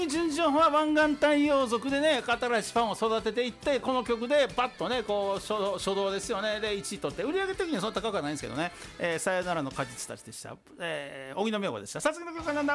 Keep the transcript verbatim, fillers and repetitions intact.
純情派湾岸太陽族でね、新しいファンを育てていって、この曲でパッとね、こう初初動ですよね、でいちい取って、売上的にはそんな高くはないんですけどね、えー、さよならの果実たちでした。えー、荻野目洋子でした。さつきの曲はなんだ。